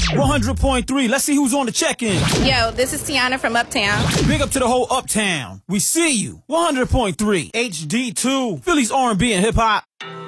100.3. Let's see who's on the check-in. Yo, this is Tiana from Uptown. Big up to the whole Uptown. We see you. 100.3 HD2. Philly's R&B and hip-hop.